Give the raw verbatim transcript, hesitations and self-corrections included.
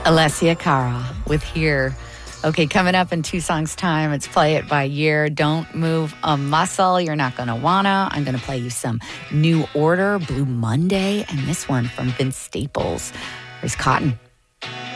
Alessia Cara with Here. Okay, coming up in two songs' time, it's Play It by Year. Don't move a muscle. You're not going to wanna. I'm going to play you some New Order, Blue Monday, and this one from Vince Staples. There's Cotton.